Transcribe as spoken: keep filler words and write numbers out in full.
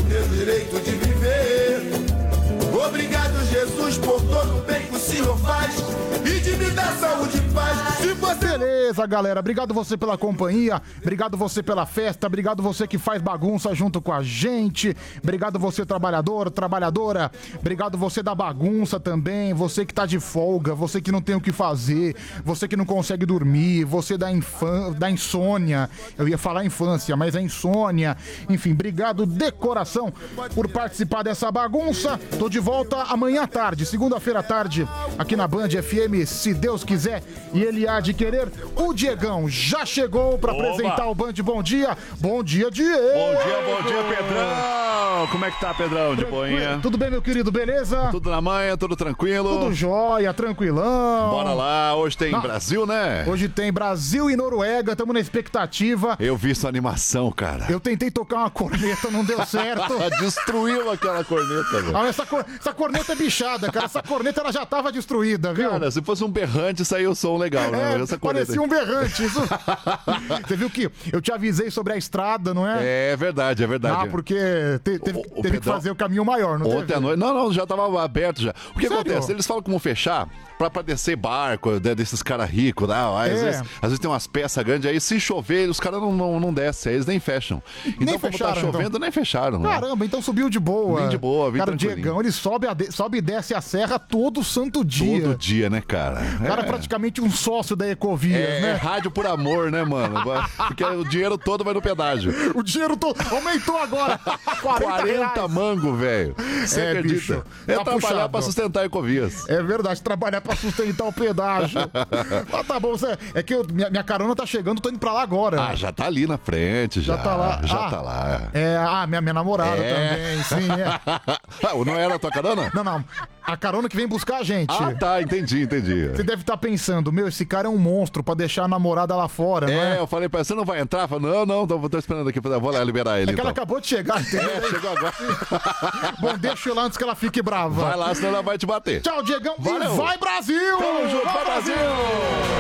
ter direito de viver. Obrigado, Jesus, por todo o bem que o Senhor faz e de me dar saúde e paz. Se você... Beleza, galera. Obrigado você pela companhia. Obrigado você pela festa. Obrigado você que faz bagunça junto com a gente. Obrigado você, trabalhador, trabalhadora. Obrigado você da bagunça também. Você que tá de folga. Você que não tem o que fazer. Você que não consegue dormir. Você da, infan... da insônia. Eu ia falar infância, mas é insônia. Enfim, obrigado de coração por participar dessa bagunça. Tô de volta amanhã à tarde, segunda-feira à tarde, aqui na Band F M, se Deus quiser e ele há de querer. O Diegão já chegou pra Oba. apresentar o Band Bom Dia. Bom dia, Diego! Bom dia, bom dia, Pedrão! Como é que tá, Pedrão, de boinha? Tudo bem, meu querido, beleza? Tudo na manhã, tudo tranquilo? Tudo jóia, tranquilão. Bora lá, hoje tem Não. Brasil, né? Hoje tem Brasil e Noruega, estamos na expectativa. Eu vi sua animação, cara. Eu tentei tocar uma corneta, não deu certo. Destruiu aquela corneta, velho. Ah, essa, cor- essa corneta é bichada, cara. Essa corneta ela já tava destruída, viu? Cara, se fosse um berrante, saiu o som legal, né? É, Essa corneta. parecia um berrante. Isso... Você viu que eu te avisei sobre a estrada, não é? É verdade, é verdade. Ah, porque te- teve, O- o teve que Pedrão- fazer o caminho maior, não Ontem teve? à noite. Não, não, já tava aberto já. O que Sério? acontece? Eles falam como fechar pra, pra descer barco, né, desses caras ricos, né? Às, É. vezes, às vezes tem umas peças grandes aí, se chover, os caras não, não, não descem, eles nem fecham. Então, Nem como fecharam, tá chovendo, então. nem fecharam. Né? Caramba, então subiu de boa. Vim de boa, vim Cara, o tranquilinho. Diegão, ele sobe, a de- sobe e desce a serra todo santo dia. Todo dia, né, cara? O cara é é. praticamente um sócio da Ecovias, É, é né? rádio por amor, né, mano? Porque o dinheiro todo vai no pedágio. O dinheiro todo aumentou agora. quarenta quarenta reais. mango, velho. Você É, acredita? bicho, É tá trabalhar puxado. pra sustentar a Ecovias. É verdade, trabalhar pra sustentar o pedágio. Ah, tá bom, Zé. É que eu- minha, minha carona tá chegando, tô indo pra lá agora. Ah, já tá ali na frente, já. Já tá lá. Já Ah. tá lá. É, ah, minha, minha namorada É. também, sim. É. Ah, não era a tua carona? Não, não. A carona que vem buscar a gente. Ah, tá, entendi, entendi. Você deve estar pensando, meu, esse cara é um monstro pra deixar a namorada lá fora, não É, é? eu falei pra ela, você não vai entrar? Eu falei, não, não, tô, tô esperando aqui, vou lá liberar ele. É que ela então. acabou de chegar, entendeu? É, chegou agora. Bom, deixa eu lá antes que ela fique brava. Vai lá, senão ela vai te bater. Tchau, Diegão. Valeu. E vai, Brasil! Tamo junto, vai, Brasil!